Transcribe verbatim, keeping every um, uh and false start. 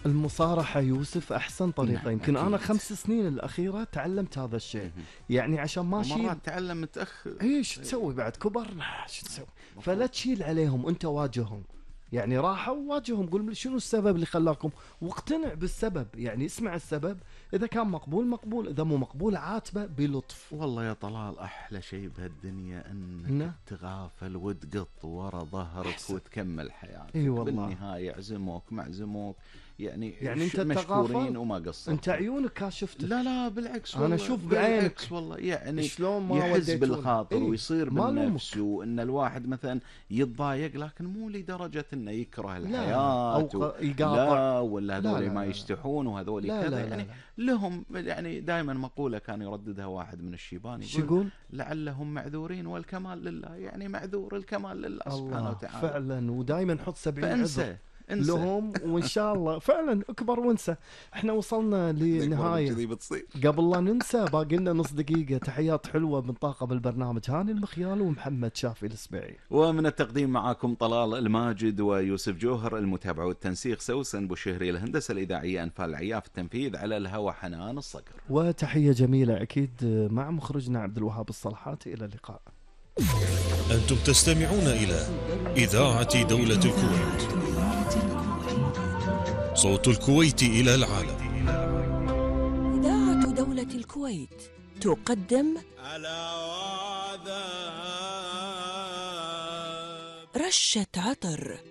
المصارحة يوسف أحسن طريقة. نعم يمكن أكيد. أنا خمس سنين الأخيرة تعلمت هذا الشيء، يعني عشان ما أشيل. مرات تعلم متأخر. إيش تسوي بعد كبرنا؟ شو تسوي؟ فلا تشيل عليهم، أنت واجههم. يعني راحوا واجههم، قول شنو السبب اللي خلاكم، واقتنع بالسبب. يعني اسمع السبب، إذا كان مقبول مقبول، إذا مو مقبول عاتبه بلطف. والله يا طلال أحلى شيء بهالدنيا أنك نعم. تغافل وتقط ورا ظهرك أحسن. وتكمل حياتك. اي والله. بالنهاية عزموك معزموك، يعني, يعني ش- انت مشكورين تغافل، وما قصرت. انت عيونك كاشفتك. لا لا بالعكس أنا والله، أشوف بعينك. بالعكس والله، يعني شلون ما يحز وديتوني. بالخاطر إيه؟ ويصير ما بالنفس، لومك. وان الواحد مثلا يتضايق، لكن مو لدرجة انه يكره لا الحياة او و... ق- يقاطع. لا ولا لا هذول لا ما لا لا. يستحون وهذول لا كذا. لا لا يعني لا. لهم يعني دائما مقولة كان يرددها واحد من الشيبان، شو يقول يقول؟ لعلهم معذورين والكمال لله. يعني معذور، الكمال لله سبحانه الله وتعالى. فعلا، ودائما حط سبعين عذر فانسى انسى لهم، وان شاء الله فعلا اكبر وانسى. احنا وصلنا لنهاية، بتصير. قبل لا ننسى باقي لنا نص دقيقة. تحيات حلوة من طاقم البرنامج هاني المخيال ومحمد شافي السبيعي، ومن التقديم معاكم طلال الماجد ويوسف جوهر. المتابعة والتنسيق سوسن بوشهري. الهندسة الإذاعية أنفال العياف. التنفيذ على الهوى حنان الصقر. وتحية جميلة أكيد مع مخرجنا عبد الوهاب الصلحاتي. إلى اللقاء. أنتم تستمعون إلى إذاعة دولة الكويت، صوت الكويت إلى العالم. إذاعة دولة الكويت تقدم رشة عطر.